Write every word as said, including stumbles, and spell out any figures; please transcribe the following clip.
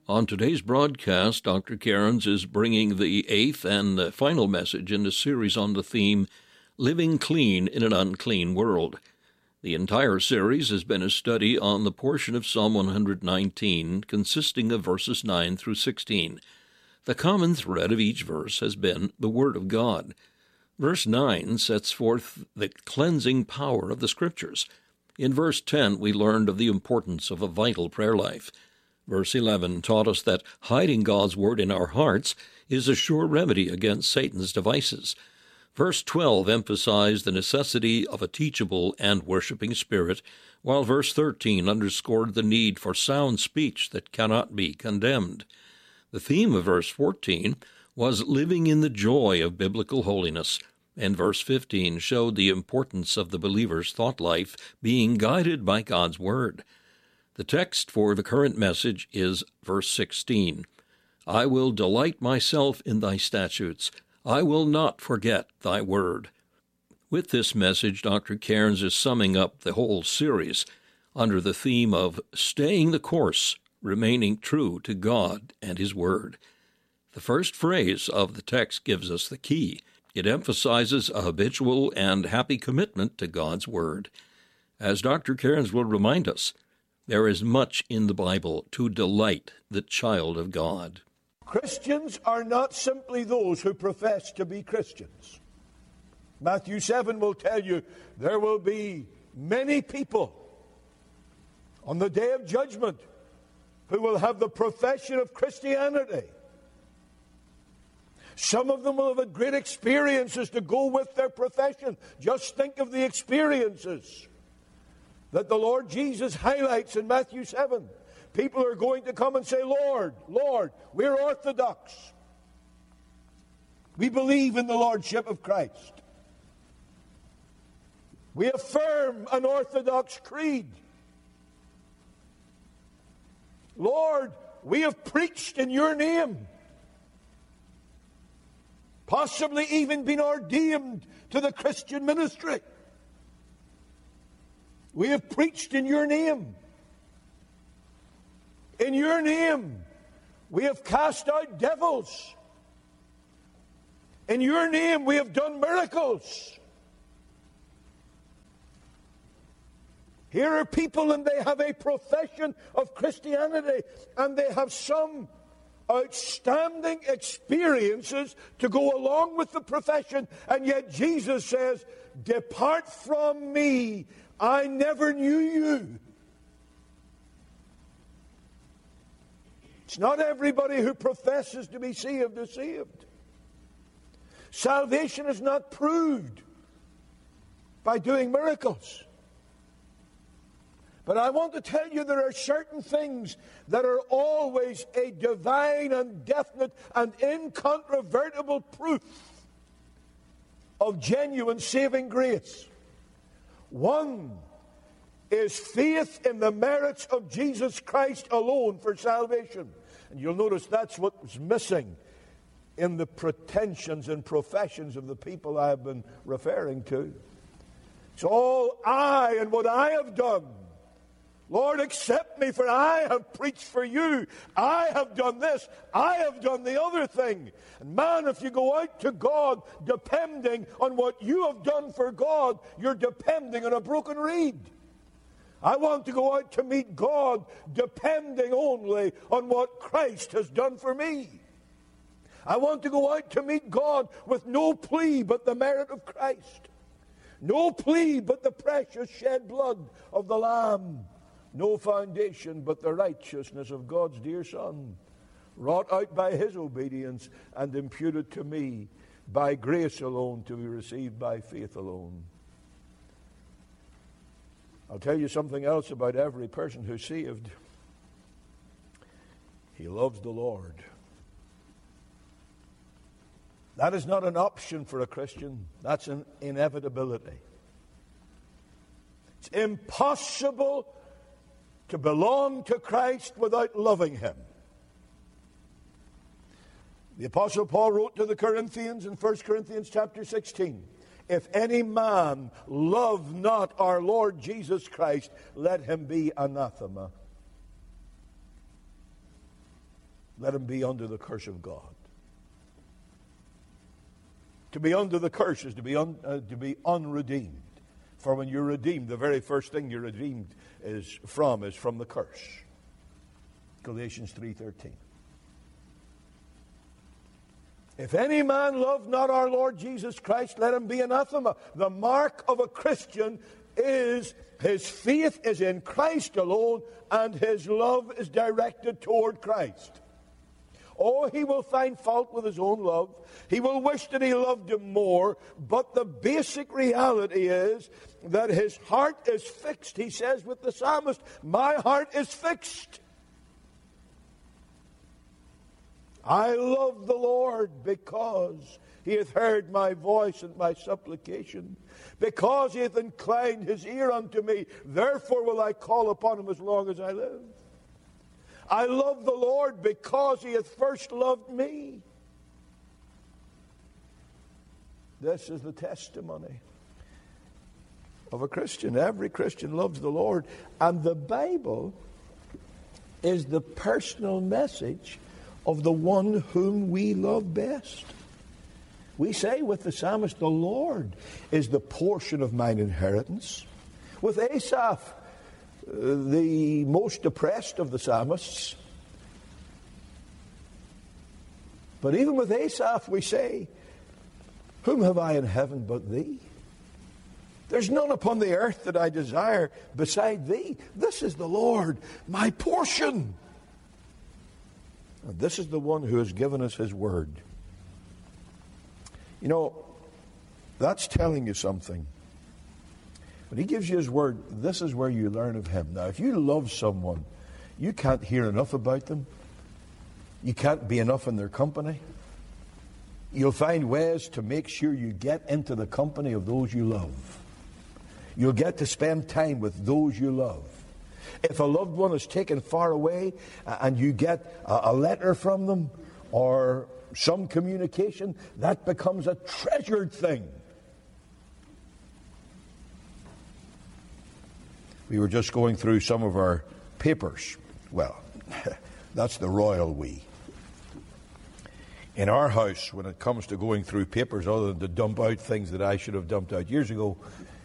On today's broadcast, Doctor Cairns is bringing the eighth and the final message in the series on the theme, Living Clean in an Unclean World. The entire series has been a study on the portion of Psalm one nineteen consisting of verses nine through sixteen. The common thread of each verse has been the Word of God. Verse nine sets forth the cleansing power of the Scriptures. In verse ten, we learned of the importance of a vital prayer life. Verse eleven taught us that hiding God's Word in our hearts is a sure remedy against Satan's devices. Verse twelve emphasized the necessity of a teachable and worshiping spirit, while verse thirteen underscored the need for sound speech that cannot be condemned. The theme of verse fourteen was living in the joy of biblical holiness, and verse fifteen showed the importance of the believer's thought life being guided by God's Word. The text for the current message is verse sixteen. I will delight myself in thy statutes. I will not forget thy word. With this message, Doctor Cairns is summing up the whole series under the theme of staying the course, remaining true to God and his word. The first phrase of the text gives us the key. It emphasizes a habitual and happy commitment to God's word. As Doctor Cairns will remind us, there is much in the Bible to delight the child of God. Christians are not simply those who profess to be Christians. Matthew seven will tell you there will be many people on the day of judgment who will have the profession of Christianity. Some of them will have had great experiences to go with their profession. Just think of the experiences that the Lord Jesus highlights in Matthew seven. People are going to come and say, Lord, Lord, we're Orthodox. We believe in the Lordship of Christ. We affirm an Orthodox creed. Lord, we have preached in your name. Possibly even been ordained to the Christian ministry. We have preached in your name. In your name, we have cast out devils. In your name, we have done miracles. Here are people and they have a profession of Christianity and they have some outstanding experiences to go along with the profession, and yet Jesus says, depart from me, I never knew you. It's not everybody who professes to be saved is saved. Salvation is not proved by doing miracles. But I want to tell you there are certain things that are always a divine and definite and incontrovertible proof of genuine saving grace. One is faith in the merits of Jesus Christ alone for salvation. And you'll notice that's what was missing in the pretensions and professions of the people I have been referring to. It's all I and what I have done. Lord, accept me, for I have preached for you. I have done this. I have done the other thing. And man, if you go out to God depending on what you have done for God, you're depending on a broken reed. I want to go out to meet God depending only on what Christ has done for me. I want to go out to meet God with no plea but the merit of Christ. No plea but the precious shed blood of the Lamb. No foundation but the righteousness of God's dear Son, wrought out by his obedience and imputed to me by grace alone, to be received by faith alone. I'll tell you something else about every person who's saved. He loves the Lord. That is not an option for a Christian. That's an inevitability. It's impossible to belong to Christ without loving him. The Apostle Paul wrote to the Corinthians in First Corinthians chapter sixteen, if any man love not our Lord Jesus Christ, let him be anathema. let him be under the curse of God. To be under the curse is to be, un, uh, to be unredeemed. For when you're redeemed, the very first thing you're redeemed is from is from the curse. Galatians three thirteen. If any man love not our Lord Jesus Christ, let him be anathema. The mark of a Christian is his faith is in Christ alone, and his love is directed toward Christ. Oh, he will find fault with his own love. He will wish that he loved him more. But the basic reality is that his heart is fixed. He says with the psalmist, my heart is fixed. I love the Lord because he hath heard my voice and my supplication. Because he hath inclined his ear unto me. Therefore will I call upon him as long as I live. I love the Lord because he hath first loved me. This is the testimony of a Christian. Every Christian loves the Lord. And the Bible is the personal message of the one whom we love best. We say with the psalmist, the Lord is the portion of mine inheritance. With Asaph, the most depressed of the psalmists. But even with Asaph we say, whom have I in heaven but thee? There's none upon the earth that I desire beside thee. This is the Lord, my portion. And this is the one who has given us his word. You know, that's telling you something. When he gives you his word, this is where you learn of him. Now, if you love someone, you can't hear enough about them. You can't be enough in their company. You'll find ways to make sure you get into the company of those you love. You'll get to spend time with those you love. If a loved one is taken far away and you get a letter from them or some communication, that becomes a treasured thing. We were just going through some of our papers. Well, that's the royal we. In our house, when it comes to going through papers, other than to dump out things that I should have dumped out years ago,